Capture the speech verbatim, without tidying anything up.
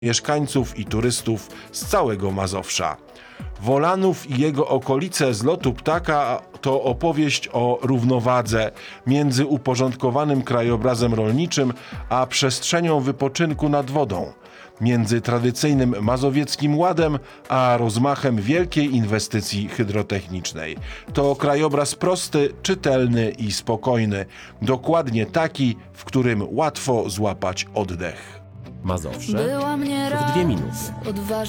mieszkańców i turystów z całego Mazowsza. Wolanów i jego okolice z lotu ptaka to opowieść o równowadze między uporządkowanym krajobrazem rolniczym a przestrzenią wypoczynku nad wodą, między tradycyjnym mazowieckim ładem a rozmachem wielkiej inwestycji hydrotechnicznej. To krajobraz prosty, czytelny i spokojny, dokładnie taki, w którym łatwo złapać oddech. Mazowsze Była mnie w dwie raz minuty. odważna.